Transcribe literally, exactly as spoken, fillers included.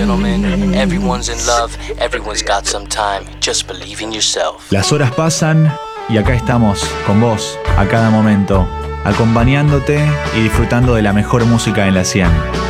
gentlemen, everyone's in love, everyone's got some time, just believe in yourself. Las horas pasan y acá estamos con vos a cada momento, acompañándote y disfrutando de la mejor música en la cien.